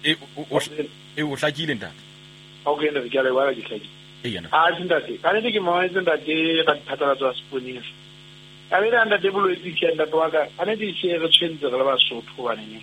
o hlakile ntate okay nna ke a le wala ke hlaki ntate ka ne ke mametse ntate ka diphatlalatso tsa seponisa ka le ntate bolwetse ke ntate wa ka ka ne di share tshwentse re le Basotho ba ne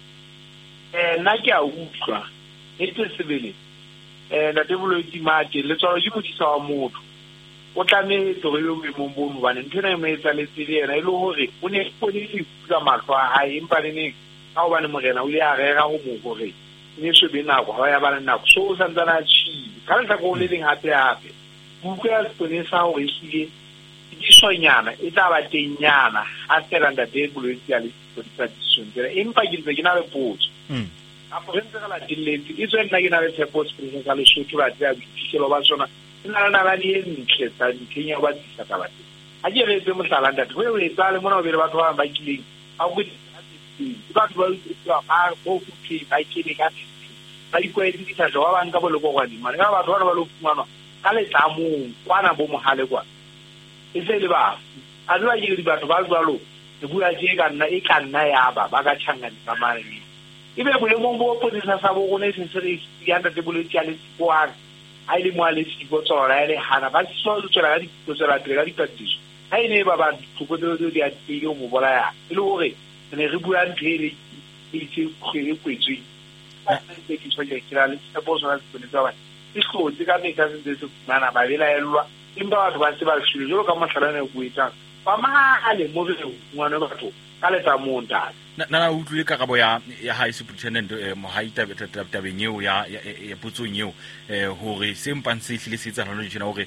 nna ke a utlwa etse sebele ntate bolwetse mate le tswa go bodisa wa motho o tlametse go yo mo bono bana ntena e mo etsa le tsile ena ile hore o ne o ne di ka matlo a hae empa le ne ka o bane morena o le a rera go mo gore ne se be nako ga ya bana nako so o santsana chi ka le go le ding hape buka ya seponesa o isile di soanyana e tla ba tenyana a tsela ntate bolwetse ya le tsona empa ke na le potso a porentse ga la diletse e tswe nna ke na le tshepo seponesa ka le Lesotho ba tsa boitshelo ba sona nna ba di entle tsa dikenya ba tsisa ka batho a ke re tse mohlala ntate go e tsa le mona o bele batho ba ba kileng a go batho ba utlwa ba go futhi ba kene ka ba di kwedi di tsa ba bang ka boloko kwa di mane ka batho ba lo fumanwa ka le tsa mo kwana bo mohale kwa e se le ba a di ba ke di batho ba lo e bua je ka nna e ka nna ya ba ka tshanga di mamane ibe bo le mo bo potisa sa bo gone se se ya ntate bolwetse ya le kwa a ile mo a le sipo tsora ile hana ba so tsora ga di tsora tla di patiso ha ine ba ba thukodo di a tsile mo bola ya ile hore ne re bua ntlele e tse khwele kwetswe a se ke tshwele kira le se bo sona se tsa ba e hlotse ka me ka se se mana ba bela elwa imba batho ba se ba shilo jalo ka matlhalane go itsa ba male mo re ngwana batho ka le tsa monta na utlwile karabo ya high superintendent mo high tabeng eo ya putsong eo hore se mpang se hlile se tsana le jena hore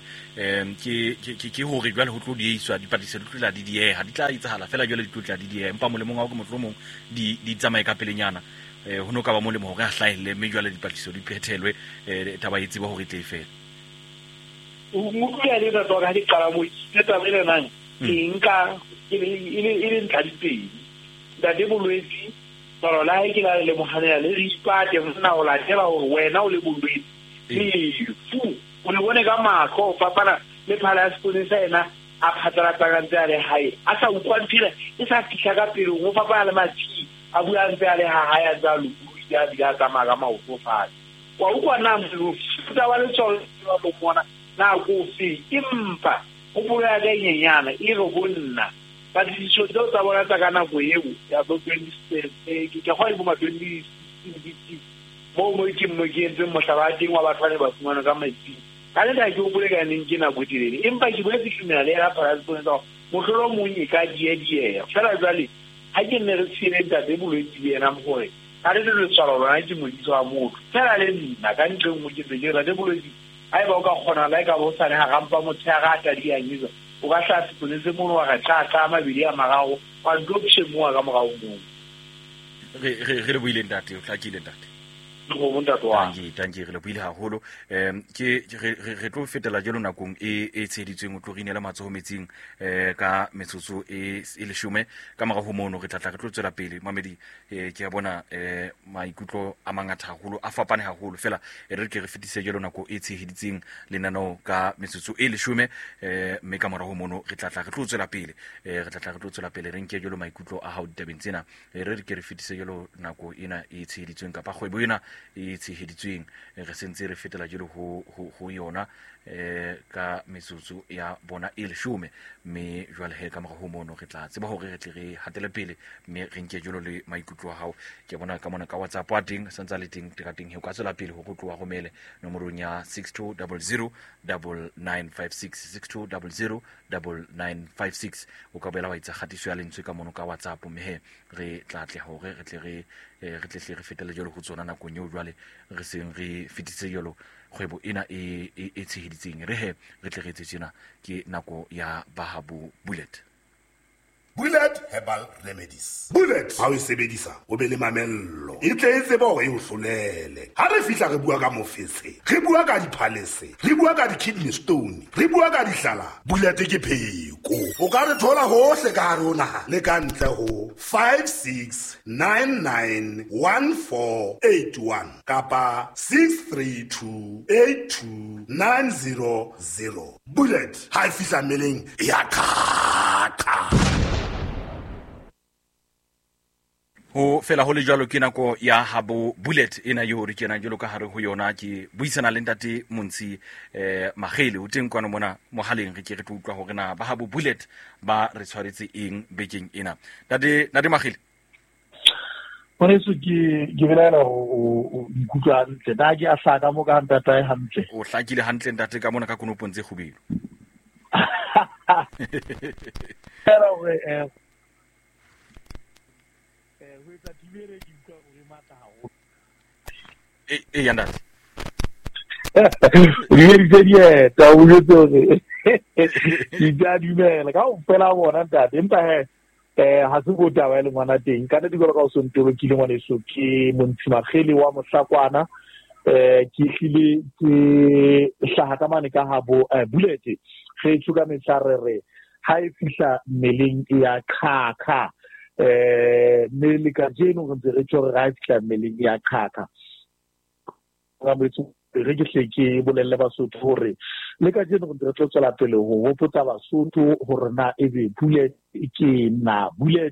ke hore jwale ho tlo dieswa dipatlisiso di tla ha di tla itsahala fela jwale di tla empa molemong wa go motlomong di tsamaye ka pelenyana ho no ka ba molemo hore a hlaile mme jwale dipatlisiso di phethelwe taba itse ba hore tle fela mo ya le tsa ga di qala mo ke tabele nang inka ile ntla dipedi da de bolwetse tsaro la ke la le mohanela le ripate mna o la tela hore wena o le bolwetse fu o le bone ka matlo papana le phala ya seponisa ena a phatala tsagantse a le hae a sa utlwantshile e sa fihla ka pele go papana le matsi a bua ntse a le ha ya tsa lu ya di ka maga maoto fa wa utlwa na mo tsa wa le tsolo lo bona na go fi impa o bua ga nyenyana e ro bonna ba di so tsa bona tsa kana go eo ya bo 20 ke go bo ma 20 mo ke mo ke ntse mo tlabati wa batho ba fumana ka maitsi ka le ga ke o bule ga neng ke na go direng empa ke bole tshimela le ra para tsone tsa mo tlolo mo nyi ka die fela jwale ha ke ne re tsire nta de bolwetse le ena mo gore ka le le tsalo ba ke mo ditso a motho fela le nna ka ntle mo ke tsere ra de bolwetse ai ba o ka khona la ka bo sa ne ga rampa mo tsaya ga ta di a nyizo o ka tla se ponetse mo wa ga tla mabedi a magago wa dokse mo ga mogago mo re buile ntate o tlakile ntate go monta toa tangi re le buile haholo ke re tlo fetela jelo nakong e tsheditsweng o tlogine le matsoho metsing ka metsotso e le 10 ka mara ho mono re tlatla re tlo tsela pele mamedi ke a bona maikutlo a mangata haholo a fapane haholo fela re ke re fetise jelo nako e tsheditseng lenano ka metsotso e le 10 mme ka mara ho mono re tlatla re tlo tsela pele re nke jelo maikutlo a hao ditabeng tsena re ke re fetise jelo nako ena e tsheditsweng ka pa kgwebo ena e tsheheditsweng re sentse re fetela jelo ho yona ka metsotso ya bona e le 10 mme jwale he ka morago mono re tla tseba hore re tle re hatele pele mme re nke jelo le maikutlo a hao ke bona ka mona ka WhatsApp wa teng santsa le teng tekating he ka tsela pele ho tloa go mele nomorong ya 62009956 62009956 o ka bela wa itsa khatiso ya lentswe ka mono ka WhatsApp mme he re tla tle hore re tle re fetele jelo go tsona nakong yo jwale re seng re fetitse jelo kgwebo ena e tsheheditseng re he re tle re tsena ke nako ya Bahabu Bullet Herbal Remedies. Bullet ha o sebedisa o be le mamello e tle e tseba hore e o hlolele ha re fihla re bua ka mofetse re bua ka diphalese re bua ka di-kidney stone re bua ka dihlala Bullet ke pheko o ka re thola hohle ka hare ho naha le ka ntle ho 56991481 kapa 63282900 Bullet ha e fihla meleng ya qaka. ho fela ho le jalo ke nako ya habo Bullet ena yo re kena jelo ka hare ho yona ke buisana le ntate Montsi Magele o teng kwana mona mohaleng re ke re utlwa hore na ba habo Bullet ba re tshwaretse eng bekeng ena ntate Magele Moreso ke belaela o ikutlwa hantle da ke a hlaka mo ka ntatae hantle o hlakile hantle ntate ka mona ka konopong tse khubelo hello yanda ta o le tsore di ja di mela ka o fela bona ntate empa ha se go taba le ngwana teng ka ne di go ka o sontolo ke le ngwana eso ke Montsi Magele wa Mohlakwana ke hlile ke hlaha mane ka habo Bullet ge tsuka metsarere ha e fihla meleng ya khakha le ka jeno go ntse re tshore ra fihla meleng ya khakha ga metso re ke hle ke bolelle Basotho hore le ka jeno go ntse re tlotsela pele ho hopotsa Basotho hore na ebe Bullet ke na Bullet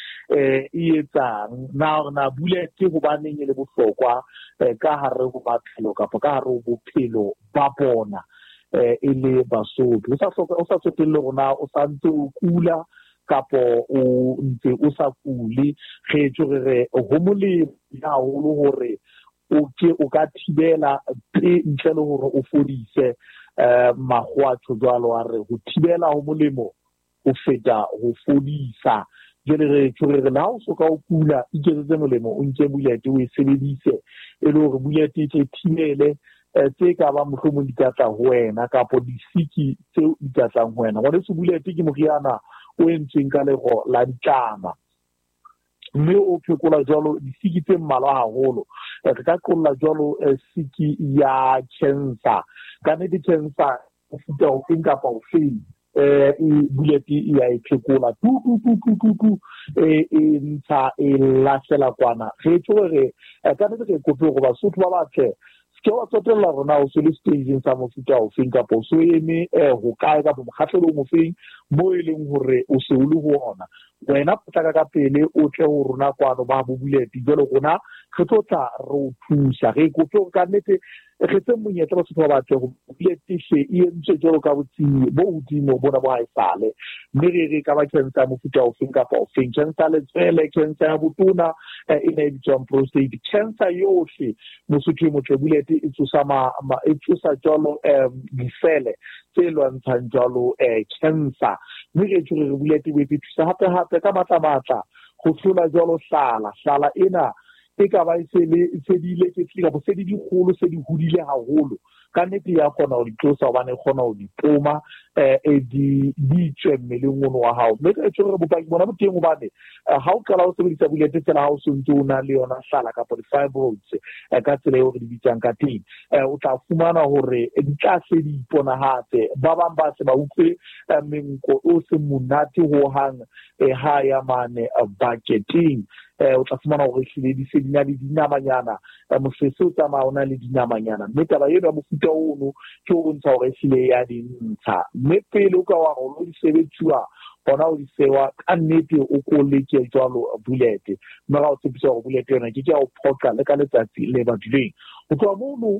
etsang na Bullet go baneng le bohlokwa ka hare go baphelo ka ka hare go bophelo ba bona e le Basotho o sa tsotelle rona o sa ntse o kula kapo o ntse o sa kule ge tsore ho molemo ya holo hore o ka thibela ntle le hore o fodise magwatsho jwalo a re go thibela ho molemo o feta go fodisa jele re tsore na o soka o kula iketsetse molemo o nke Bullet o e sebedise e le hore Bullet e thibele tse ka ba mohlomong di tla ho wena kapo disiki tseo di tla ho wena wa se Bullet ke moriana o entseng ka lego la ditlama mme o phekola jwalo disiki tse mmalwa haholo re ka qolla jwalo siki ya cancer ka ne di cancer o futa o finka pa o feng Bullet ya e phekola tu ntsha e lasela kwana re tsore ka ne re kope go Basotho ba batle ke wa tsotella rona o se le staging sa mofuta o feng ka po so eme go kae ka bo mokgatlelo mo feng mo e leng hore o se o le ho ona wena potaka ka pele o tle ho rona kwano ba bo Bullet jalo gona re tlotla re o thusa re go tlo ka nete re tse monyetla ba se ba batle go Bullet she e ntse jalo ka botsi bo udimo bona bo haisale mme re ka ba cancer mofuta o feng ka po feng cancer le tsele cancer ya botona ina ibitswang prostate cancer yohle Mosotho mo Bullet e tsosa e tsosa jalo disele tse lwantshang jalo cancer mme re tsore re Bullet e thusa hape ka matla go hlola jalo hlala ena e ka ba se di le ke tlila bo se di golo se di hudile haholo ka nete ya kgona go di tlosa ba ne kgona go di poma di tswe mmeleng wa hao mme ke tsore bopaki bona bo teng ba ne ha o kala o sebedisa Bullet tsela ha o sontse o na le yona hlala ka di fibroids ka tsela e o di bitsang ka teng o tla fumana hore di tla se di ipona hape ba bang ba se ba utlwe menko o se monate ho hang ha ya mane bucketing o tla fumana hore hlile di se di na le dinamanyana mofese o tsamaya ona le dinamanyana mme taba eno ya mofuta ono ke o ntsha hore hlile ya di ntsha mme pele o ka wa go di sebetsuwa bona o di sewa ka nnete o ko leke jwalo Bullet mme ga o tsebisa go Bullet yona ke o phoqa le ka letsatsi le badileng o tswa mo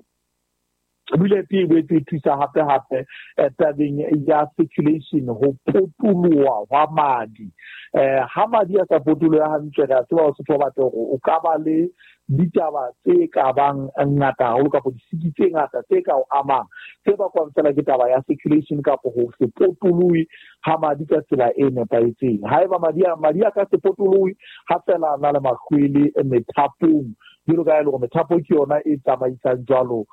Bullet e be thusa hape tabeng ya circulation ho potoloha wa madi ha madi a sa potoloha hantle ka tseba o se batla go o ka ba le ditaba tse ka bang ngata ho ka po disiki tse ngata tse ka o amang tse ba kwantela ke taba ya circulation ka po ho se potolohe ha madi ka tsela e nepahetseng ha eba madi a ka se potolohe ha fela na le makhwele methapong dilo ka ile go methapo ke yona e tsamaisang jwalo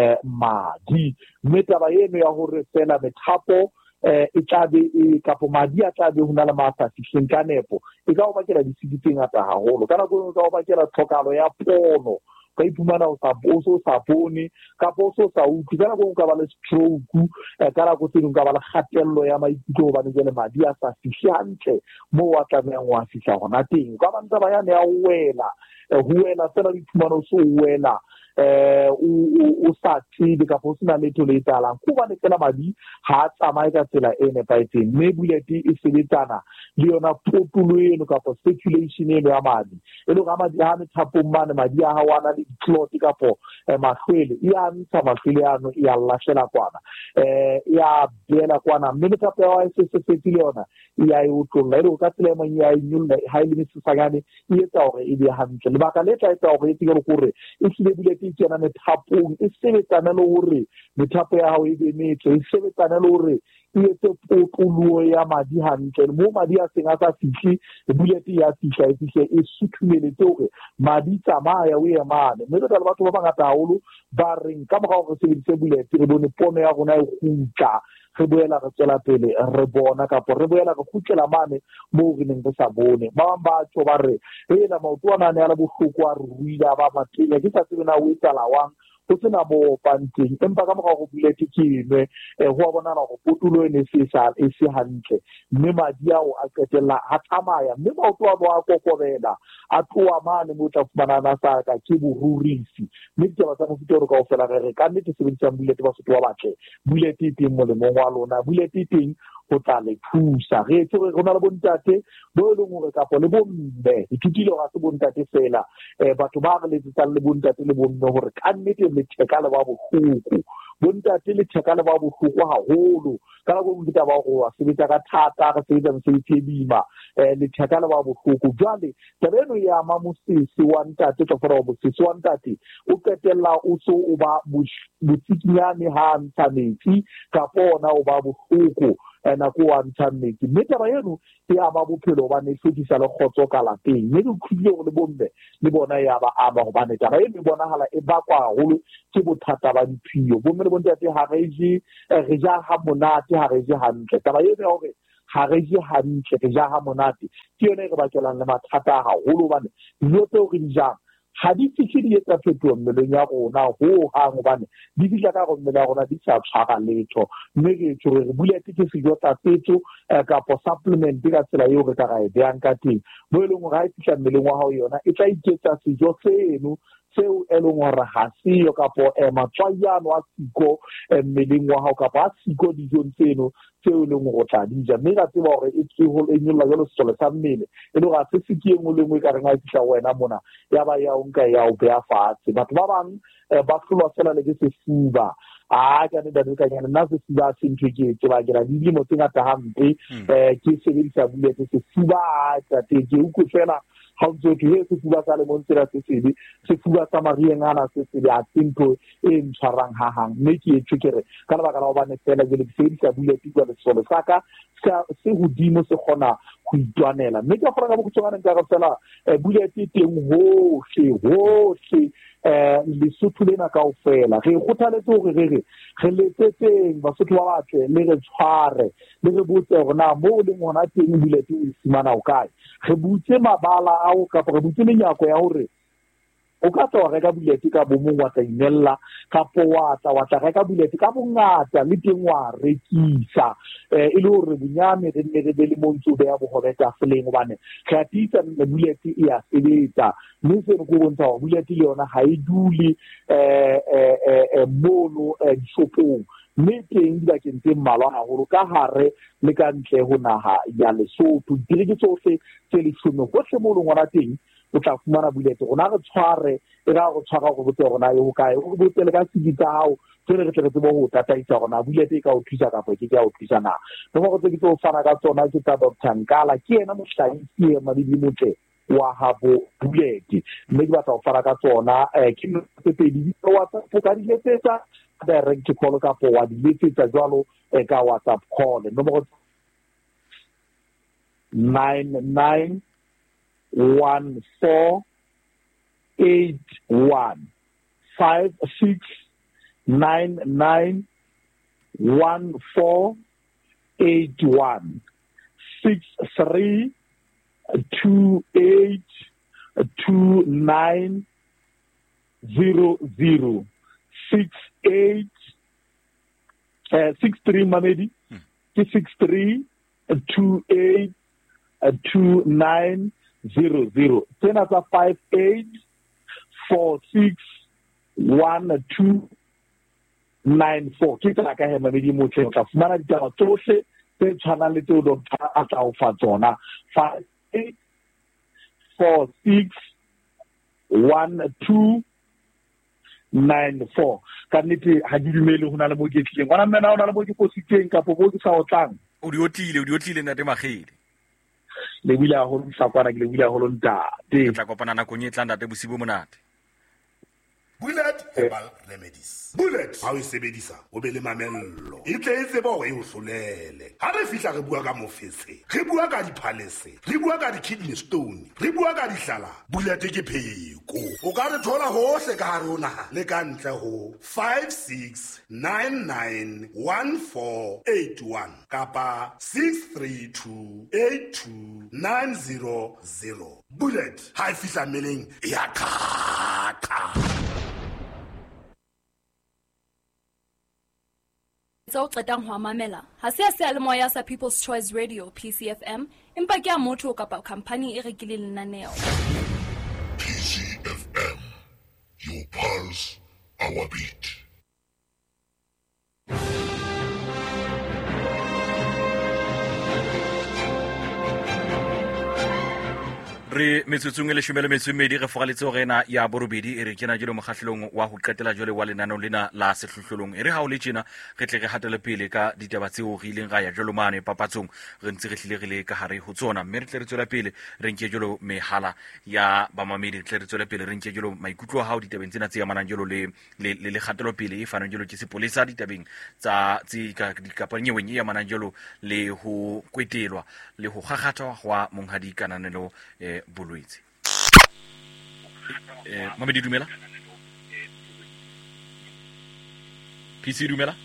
madi mme taba eno ya hore fela methapo e tlabe kapo madi a tlabe ho na le masa fihleng ka nepo e ka o bakela disiki tse ngata haholo kana go ka o bakela tlhokalo ya pono ka iphumana o sa bone kapo o sa utlwi kana go ka ba le stroke kana go tseno ka ba le kgatello ya maikutlo ba ne le madi a sa fihle hantle mo wa tlameang wa fihla gona teng ka ba ntse ba ya ne ya huela fela di phumana o so huela o sa tsebe ka go sena letho le tsalang go ba fela madi ha tsamaye ka tsela e nepagetseng mme bullet e sebetsana le yona potolo eno ka circulation eno ya madi e le ga madi ha methapong mane madi a hawana le clot ka mahlwele ya ntsha mahlwele ano ya lashela kwana ya bela kwana mme methapo ya SSFT le yona ya e utlolla ile ka tsela mo ya inyulla ha ile metsagane e etsa hore e be hantle le baka le tla etsa hore e tigelo gore e sile bullet e tsena methapong e sebetsana le hore methapo ya hao e be metso e sebetsana le hore e etse potolo ya madi hantle mo madi a seng a sa fihle bullet ya fihla e fihle e suthuleletse hore madi tsamaya o ye mane mme le batho ba bangata haholo ba reng ka moga go sebedisa bullet re bone pono ya rona e gutla re boela re tsela pele re bona kapo re boela re khutlela mane mo re neng re sa bone ba ba tso ba re la maotwana ne ala bohloko a ruila ba matile ke sa tsena o etala wang go tsena bo panteng empa ka moga go bullet ke ene go bona go potolo ene e se hantle mme madi ao a qetella a tsamaya mme maoto a bo a kokobela a tloa mane mo tla fumana na sa ka ke borurisi mme ke ba tsa go fitoro ka ofela re ka nnete sebedisa bullet ba fotwa batle bullet e teng mo le mo wa lona bullet e teng go tla le thusa re tsore go na le bontate bo e leng gore kapo le bomme itutile ga se bontate fela batho ba re le tsang le bontate le bomme gore ka nnete le theka le ba bohloko bontate le theka le ba bohloko haholo ka go ngita ba go sebetsa ka thata ga sebetsa mosebetsi bima le theka le ba bohloko jwale tereno ya mamosisi wa ntate tlo fora bosisi wa ntate o qetella o so o ba botsikinyane ha ntsanetsi ka bona o ba bohloko na go wa ntsanetsi mme taba yeno e ama bophelo ba ne hlokisa le khotso ka lapeng mme go khile go le bombe le bona ya ba ama go bane taba yeno e bonahala e bakwa haholo ke bothata ba diphio bomme le bontate ha re ja ha monate ha re je hantle taba yeno ya hore ha re je hantle re ja ha monate ke yone re bakelang le mathata haholo bane dijo tseo re di jang ha di fihle di etsa phetoho mmeleng ya rona ho hang bane di fihla ka go mmele ya rona di sa tshwara letho mme ke tsore re bullet ke sejo tsa setso ka supplement ka tsela eo re ka ga e beang ka teng mo e leng gore ha e fihla mmeleng wa hao yona e tla iketsa sejo seno seo e leng gore ha seyo kapo matswayano a siko mmeleng wa hao kapo a siko dijong tseno tseo e leng go tla dija mme ka tseba gore e tsego e nyolla jalo setsole sa mmele e le ga se se ke engwe le ngwe ka reng a fihla wena mona ya ba ya nka ya o bea fatshe batho ba bang ba hlolwa fela le ke sefuba ka ne da ka nyana na se siba se ntwe ke ba ke ra di mo tsenga ta hampe ke sebedisa bullet se siba tsa te ke uku fela ha o ntse ke se fuba sa le montsela se fuba sa marieng ana se a tsinto e ntshwarang ha hang mme ke etshekere ka ba ka la ba ne fela ke le sebedisa bullet ka le solo saka se hodimo se khona go itwanela mme ke gora ka bo tswana ka go fela bullet teng ho le sutulena ka ofela re gothaletse gore re letsetseng ba sotho ba batle le re tshware le re botse gore na mo le ngwana teng bullet o simana o kae re butse mabala ao ka re butse lenyako ya hore o ka tswa reka bullet ka bomong wa tla inella ka wa tla reka bullet ka bongata le teng wa rekisa e le hore bunyame re ne re be le montso be ya bohobeta feleng bane ga tisa le bullet ya sebetsa mme se go bontsha hore bullet le yona ha e dule mono dishopong mme teng di bakeng tse mmalwa haholo ka hare le ka ntle ho naha ya Lesotho dire ke tsohle tse le tshome gohle mo le ngwana teng o tla fumana bullet rona re tshware e ra go tshwara go botse rona e ho kae o botse le ka sigita hao tsere re tletse bo go tataitsa rona bullet e ka o thusa ka ke ka o thusa na no go tse ke tlo fana ka tsona ke tsa Dr. Nkala ke ena mohlahisi e madidi motle wa habo bullet mme ke batla go fara ka tsona ke se pedi di WhatsApp ka di letsetsa direct call ka po wa di letsetsa jwalo ka WhatsApp call nomoro 991481 56991481 63282900 63 Mamedi ke 63282900 tsena tsa 5846 1294 ke tla ka hema di motlhe o tla fumana ditaba tsohle tse tshwanang le tseo doctor a tla o fa tsona 58461294 ka nnete ha di dumele ho na le mo ke tlileng ngwana mmena o na le mo ke positseng ka po ke sa o tlang o di otlile nna te magedi le bila ho mhlakwana ke le bila ho ntate tla kopana na konye tla ntate bosibo monate Bullet Herbal Remedies. Bullet ha o sebedisa o be le mamello. E tle e tseba hore e o hlolele. Ha re fihla re bua ka mofetse, re bua ka diphalese, re bua ka di-kidney stone, re bua ka dihlala. Bullet ke pheko. O ka re thola hohle ka hare ho naha le ka ntle ho 56991481 kapa 6328290. Bullet ha e fihla mmeleng ya qhaqha. Tsao qetang ho mamela ha se a le moya sa People's Choice Radio PCFM empa ke a motho kapa company e rekile lenaneo PCFM, your pulse, our beat. re metsotsong e leshome le metsomedi re fogaletse gorena ya borobedi e re kena jelo mogatlhelong wa go qetela jole wa lenaneo lena la sehlohlolong e re ha o le tjena re tle re hatele pele ka ditaba tseo re ileng ga ya jalo mane papatsong re ntse re tlile re le ka hare ho tsona mme re tle re tswela pele re nke jelo mehala ya bamamedi re tle re tswela pele re nke jelo maikutlo a hao ditabeng tsena tse amanang jelo le kgatelo pele e fanang jelo ke sepolesa ditabeng tsa dikapanyeweng e amanang jelo le ho kwetelwa le ho gakgatwa wa monghadi kananelo bolwetse Mamedi dumela PC dumela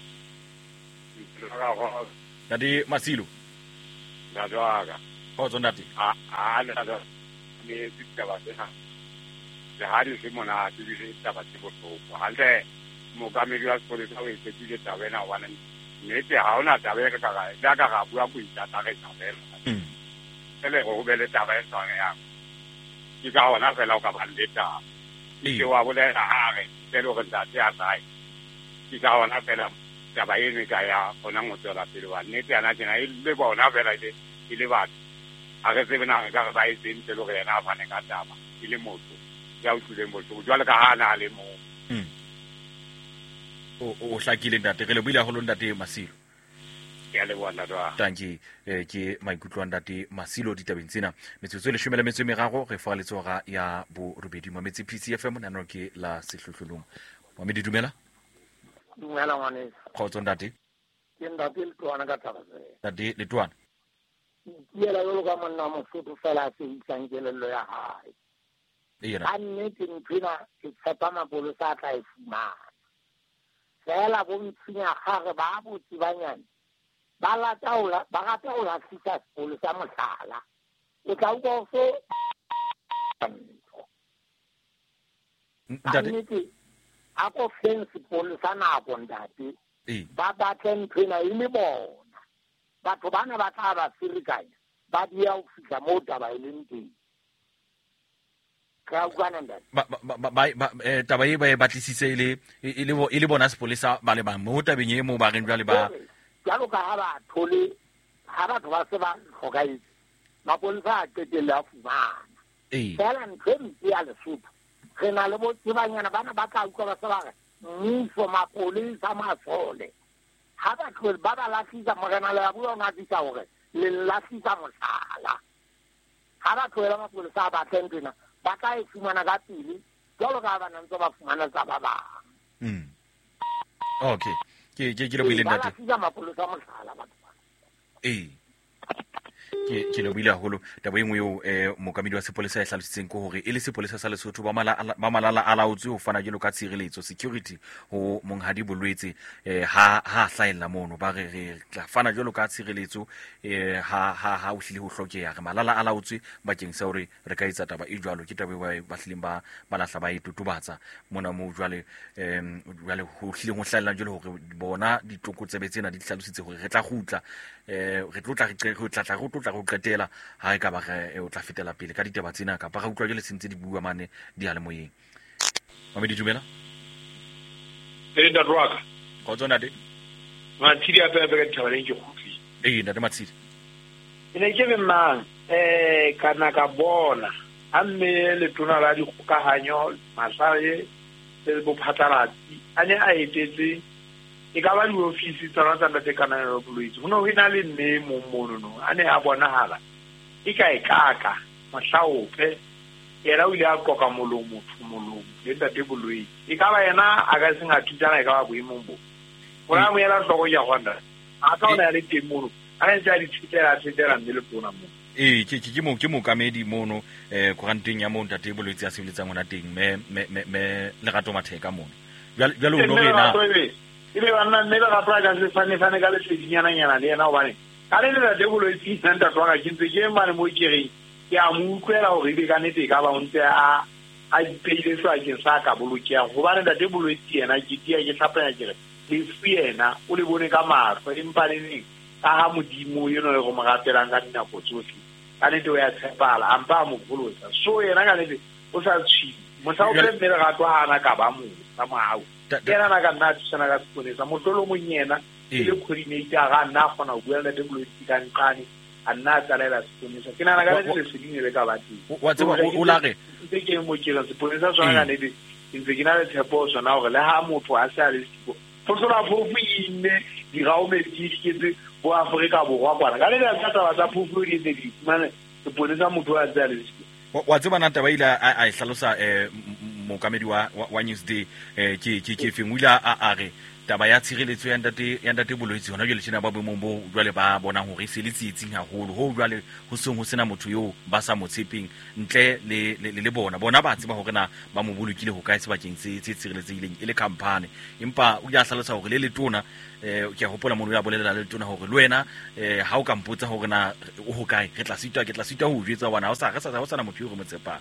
Nadi Masilo Nadwaga Ozo ndati nada ni ditaba tsena le hari se mona di ditaba tse bohloko halte mokamedi wa sepolesa o itse ke tabena wana nnete ha ona taba ka ga bua go itata ga tabela ele go be le taba e tsana ya ke ka ona fela o ka ba leta ke wa bolela hare le go nta tsa sai ke ka ona fela taba e ne ka ya ona motswela pele wa nnete ana tsena e le bona fela ile ba a re tsebena ka ba e tsentse le go yena fa ne ka taba ile motho ya o tlile motho jwale ka hana le mo o hlakile ntate re le buile go lo ntate Masilo ke le bona twa tanki ke maikutlo a ntate Masilo ditabeng tsena metsotso le shumela metso merago re fa letsoga ya bo robedi mo metsi PCFM nano ke la sehlohlolong wa me di dumela ngwane khotso ntate ke ntate le twana ka tlase ntate le twana yela lo ka monna mo futu fela se itsangelelo ya hae ira anne ke ntsina ke tsapa mabolo sa tla e fumana fela bo ntsinya gage ba botsi banyane ba ga taola sisa sepolo sa mohlala o tla utlwa se ntate a ko feng sepolo sa nako ntate ba batla ntsena e le bona batho bana ba tla ba sirikanya ba dia o fihla mo taba e leng teng ka utlwana ntate taba e ba e batlisise e le bona sepolesa ba le bang mo tabeng e mo ba reng jwale ba jalo ka ha batho ba se ba hlokaetse mapolesa a qetelle a fumana fela ntho e mpe ya Lesotho re na le botsebanyana bana ba tla utlwa ba se ba re mmuso mapolesa masole ha batho ba ba lahlisa morena le ya bua ona disa hore le lahlisa mohlala ha batho ba mapolesa a batla ntena ba tla e fumana ka pele jalo ka ba nantse ba fumana tsa ba bang okay ke le buile ntate ke le buile haholo taba engwe yo mokamedi wa sepolesa e hlalositseng ko hore e le sepolesa sa Lesotho ba malala a laotswe ho fana jelo ka tshireletso security ho monghadi bolwetse ha hlaella mono ba re tla fana jelo ka tshireletso ha o hlile ho hlokeya re malala a laotswe bakeng sa hore re ka etsa taba e jwalo ke taba ba hlileng ba lahla ba itutubatsa mona mo jwale ho hlile ho hlaella jelo hore bona ditlokotsebe tsena di hlalositse hore re tla gutla re tla go qetela ha e ka ba o tla fetela pele ka ditaba tsena ka ba ga utlwa jele sentse di bua mane di a le moyeng Mamedi dumela nda roaka go tsona de Matshidi a pele ka dithabaneng ke khutli nda Matshidi ene ke mang kana ka bona amme le tona la dikgokahanyo Masaye le bophatlalatsi ane a etetse e ka ba di ofisi tsa rona tsa tekanelo bolwetse go no hina le nne mo mono ane a bonahala e ka ekaka mahlaope era o ile a koka molomo le tate bolwetse e ka ba yena a ka senga thutana e ka ba boemong bo bona mo yela tlogo ya gonda a ka ona le temoro a ntse a di tshitela mme le tona mo ke mo kamedi mono koranteng ya mo tate bolwetse a sebeletsang ona teng me Lerato Matheka mono jalo no rena ile bana nne ba rapra ka se fane ka le sedinyana le yena o bane ka le tate bolwetse nta tloga ke ntse ke mane mo ikere ya mo utlwela gore ile ka nete ka ba ontse a ipeile swa ke sa ka bolokea go bane tate bolwetse yena ke tia ke tlhapanya kere le fiena o le bone ka matlo empa le ka ha modimo yo no le go mogatelang ka dinako tsotlhe ka nete o ya tshepala ampa mo bolosa so yena ka nete o sa tshi motho o tle mme ga twa ana ka ba mo ka maau yena na ka nna tsena ka seponesa motlolo monyena ile coordinator ga nna gona go bua le bolwetse ka nqane a nna tsalela seponesa ke nana ka le sedinge le ka batsi wa tseba o lage ke mo ke seponesa so ga nete ntse ke na le tshepo so na gore le ha motho a sa le siko fosola fofu ine di gaomedi ke bo Afrika borwa kwana ka le ka tsa ba phufu di tse di mane se ponesa motho a tsa le wa tseba nata ba ile a ihlalosa mokamedi wa Newsday ke fengwila a re taba ya tshireletso ya ntate bolwetse hona jwale tsena ba boemong bo jwale ba bonang hore se le tsitsing haholo ho jwale ho seng ho sena motho yo ba sa motshepeng ntle le bona ba tseba hore na ba mo bolokile ho kae sebakeng se tshireletsehileng ile company empa o ya hlalosa hore le letona ke a hopola mono ya bolela le letona hore le wena ha o ka mpotsa hore na o ho kae ke tla sitwa ho jwetsa bona ha o sa motho yo re motsepang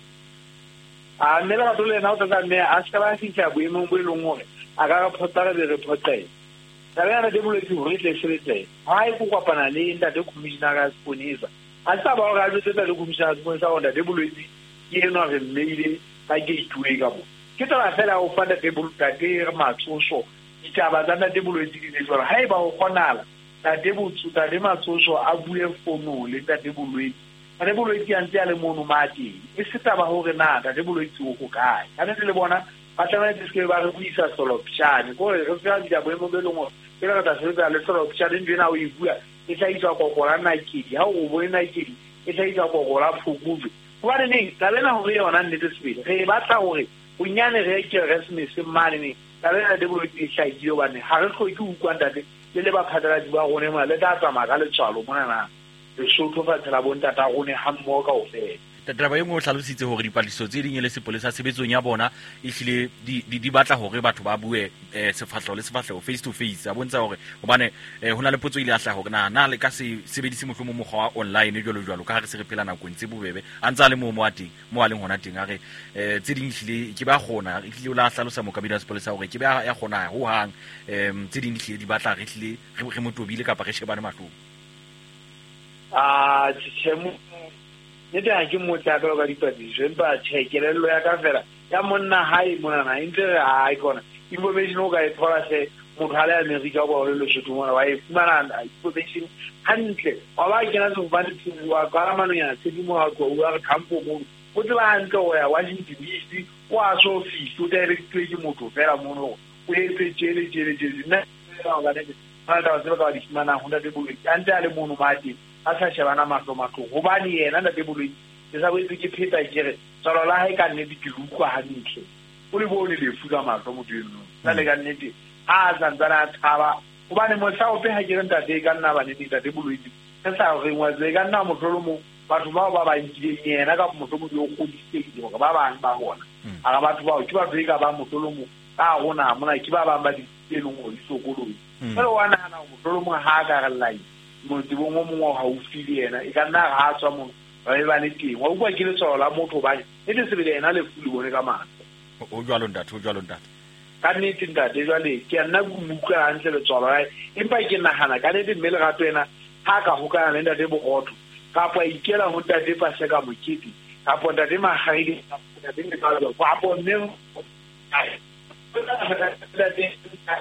a nne ba tole na o tsa nne a ska ba fitla boemong bo ileng hore a ka photara le reporter tsaya na debuletse hore tle seletse ha e go kopana le ntate commissioner ka Sponisa a sa ba ga tsetsa le commissioner Sponisa onda debuletse ke eno re mail ka ke itwe ka bo ke tla fela o fanda debultate re matsoso ditaba tsa ntate debuletse di tswa ha e ba go konala ta debutsu ta le matsoso a bue fono le ntate debuletse ane bolwetse a ntse a le mono mati e se taba hore na ta debuletse o go kae kana le bona ba tsana diske ba re buisa solopshane go re tsaya di boemo be lengwe ke ra ta se tsa le solopshane ndina o e bua e tla itwa kokora nakedi ha o bo nakedi e tla itwa kokora phukuve ba re ne ta lena hore yona nnete sebele re batla hore unyane re ke Christmas mane ne ta lena de bolwetse shaidi ba ne ha re go ke ukwanda le ba phatala di ba gone ma le ta tsama ka le tswalo mona na le shotho fa tsela bonta ta gone ha mmo ka ofela taba yengwe o hlalositse hore dipaliso tse ding le sepolesa sebetsong ya bona e hlile di batla hore batho ba bue sefahlego face to face a bontsha hore hobane hona le potso ile a hla hore na le ka se sebedise mohlomong mokgwa wa online jwalo ka ha re se re phela nakong tse bobebe a ntse a le mo a teng mo a leng hona teng a re tse ding hlile ke ba gona e hlile o la hlalosa mokamedi wa sepolesa hore ke ba ya gona ho hang tse ding hlile di batla re hlile re motobile kapa re shebane mahlong tshemu nete ha ke motho a ka ga dipadiso empa tšhekelelo ya ka fela ya monna hae monana e ntse re hae kona information o ka e thola se motho a le America ba le lesotho mona wa e fumana information hantle wa ba kena sefofane wa karamano ya sedimo wa re campo mo o tseba hantle o ya Washington DC o a so office o directly ke motho fela mono o etse tjele nna ga ne ba se ba di fumana hona de bolo ante a le mono mati a sa shebana matlo gobane yena ntate boloi ke sa boetse ke pheta kere tsalo la hae ka nnete ke utlwa hantle o le bone le fuka matlo motho eno tsa le ka nnete a zantsana thaba gobane motla o pe ha ke ntate ka nna ba nnete ntate boloi ke sa re ngwa ze ka nna motlolo mo batho bao ba nkileng yena ka motho mo yo godisitse gore ba bang ba bona a ga batho bao ke ba ka ba motlolo mo ka gona mona ke ba bang ba di tselong go disokoloi pero wa nana motlolo mo ha ka re lai motho bongwe mongwe ga o file yena e ka nna ga a tswa mo ba e ba le teng wa bua ke le tswalo la motho ba e le sebele yena le fule bone ka matlo o jwalo ntate ka nnete ntate jwale ke nna kuka hantle le tswalo la empa ke nagana ka nnete mme le gato ena ha ka hokana le ntate bogotho kapa ikela ho ntate pa se ka mokete kapa ntate magaidi ntate le ka go apo mme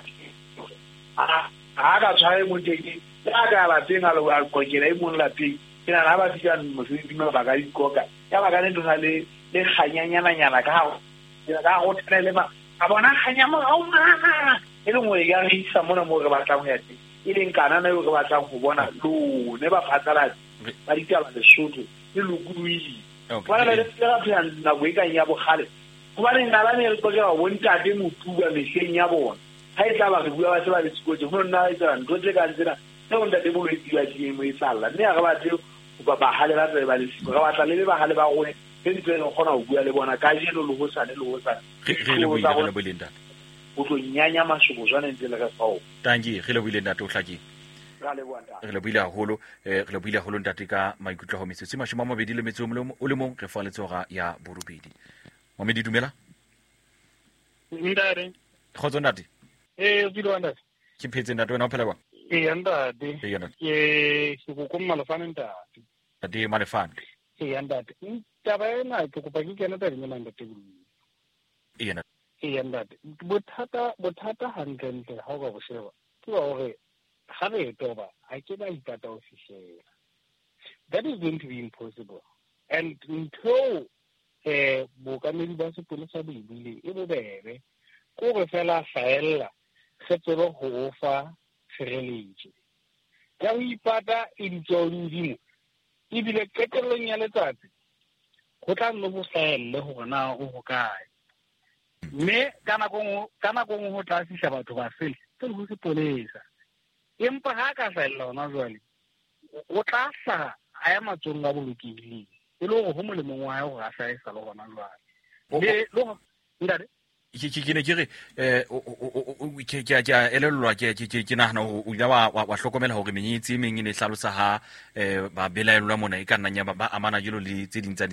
ka tshware mo teng ya ka la teng a lo a kokela imong la teng ina na ba fika mosebetsi mo ba ka ikoka ya ba ka ne ntse le kganyanyana ka ha go tshele ma a bona kganyama a uma e le ngwe ya isa mona mo re batlang ho ya teng e leng kana na yo re batlang go bona lo ne ba phatsalatsa ba ditaba le Lesotho le lokuduile ba le tsela phela na go ikanya bogale go ba le nala ne re tloga go ntate motuba mehleng ya bona ha e tla ba re bua ba se ba le tsikotse go nna e tsana ntse tse ka ntsena ne go ntate bo le tsia ke mo isalla ne ga ba tse ba halela tse ba le siko ga batla le ba hale ba gone ke ntse re gona go bua le bona ka jeno le go sane re le boilenda o tlo nyanya masoko jwana ntse le ga fao tangi re le boilenda to hlaki re le buile haholo ntate ka maikutlo ho metsotso mashimo a mabedi le metso o le mong re fa letsoga ya borobedi Momedi dumela ndare khotso ntate bile ntate ke phetse ntate wena o phela kwa ntate ke go ko malefane ntate malefane ntate taba ena ke kopa ke kena taba ena ntate ntate bothata hantle ha ba bo sheba ke ba hore ga re toba ha ke ba ipata o fihlela. That is going to be impossible, and until bokamedi ba sepolesa bo ibile e bobebe ko go fela faela se tselo go fa tshireletso ka o ipata e ditsodimo e bile ketelong ya letsatsi go tla nne go faelle go na o go kae mme kana go go tla sisa batho ba sele se go sepolesa empa ha ka faella ona jwale o tla sa aya matsong a bolokile e le go molemo wa go ga sa isa le gona jwale le lo ndare ke ne ke re ke elellwa ke nahana o ila wa hlokomela hore menyetsi e meng e ne hlalosa ha ba belaelwa mona e ka nnanya ba amana jelo le tse ding tsa